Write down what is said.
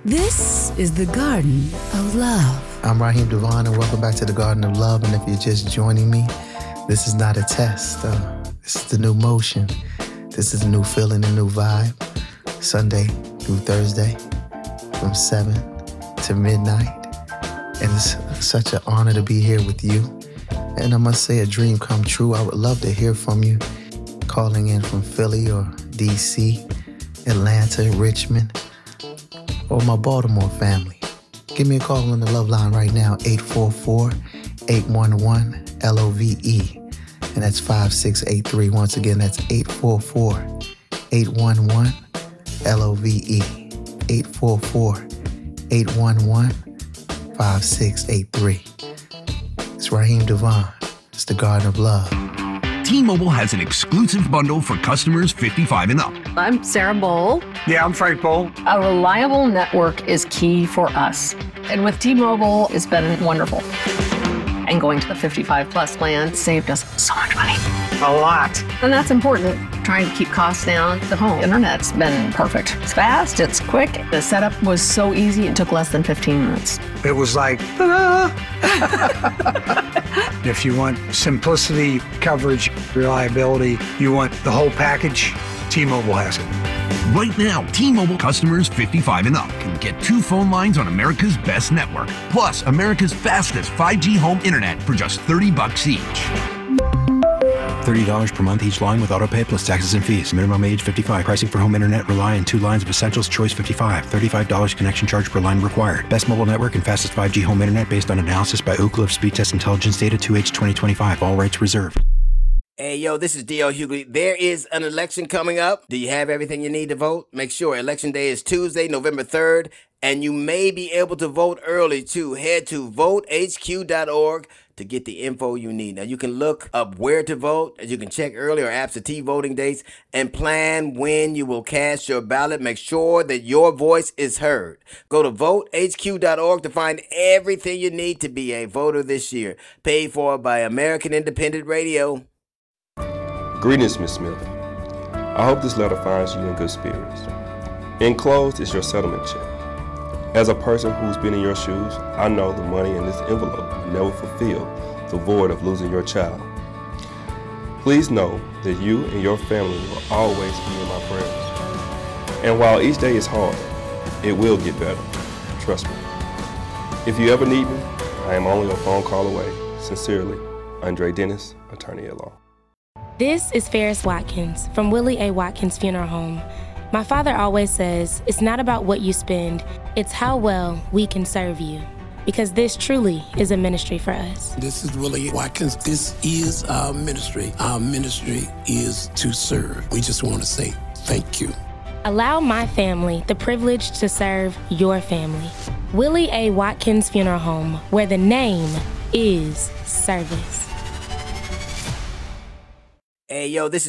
This is the Garden of Love. I'm Raheem Devon, and welcome back to the Garden of Love. And if you're just joining me, this is not a test. This is the new motion. This is a new feeling, a new vibe. Sunday through Thursday from 7 to midnight. And it's such an honor to be here with you. And I must say, a dream come true. I would love to hear from you calling in from Philly or DC, Atlanta, Richmond, or my Baltimore family. Give me a call on the Love Line right now, 844-811-LOVE. And that's 5683. Once again, that's 844-811-LOVE. 844-811-5683. It's Raheem Devon. It's the Garden of Love. T-Mobile has an exclusive bundle for customers 55 and up. I'm Sarah Bowl. Yeah, I'm Frank Bowl. A reliable network is key for us. And with T-Mobile, it's been wonderful. And going to the 55 plus plan saved us so much money. A lot. And that's important. Trying to keep costs down. The home internet's been perfect. It's fast, it's quick. The setup was so easy, it took less than 15 minutes. It was like, ta-da! If you want simplicity, coverage, reliability, you want the whole package, T-Mobile has it. Right now, T-Mobile customers 55 and up can get 2 phone lines on America's best network, plus America's fastest 5G home internet for just $30 each. $30 per month each line with autopay plus taxes and fees. Minimum age 55. Pricing for home internet rely on 2 lines of Essentials. Choice 55. $35 connection charge per line required. Best mobile network and fastest 5G home internet based on analysis by Ookla of Speed Test Intelligence data 2H 2025. All rights reserved. Hey, yo, this is D.L. Hughley. There is an election coming up. Do you have everything you need to vote? Make sure Election Day is Tuesday, November 3rd, and you may be able to vote early, too. Head to votehq.org to get the info you need. Now, you can look up where to vote, as you can check early or absentee voting dates, and plan when you will cast your ballot. Make sure that your voice is heard. Go to votehq.org to find everything you need to be a voter this year. Paid for by American Independent Radio. Greetings, Miss Smith. I hope this letter finds you in good spirits. Enclosed is your settlement check. As a person who's been in your shoes, I know the money in this envelope will never fulfill the void of losing your child. Please know that you and your family will always be in my prayers. And while each day is hard, it will get better. Trust me. If you ever need me, I am only a phone call away. Sincerely, Andre Dennis, attorney at law. This is Ferris Watkins from Willie A. Watkins Funeral Home. My father always says, it's not about what you spend, it's how well we can serve you. Because this truly is a ministry for us. This is Willie Watkins. This is our ministry. Our ministry is to serve. We just want to say thank you. Allow my family the privilege to serve your family. Willie A. Watkins Funeral Home, where the name is service. Hey, yo, this is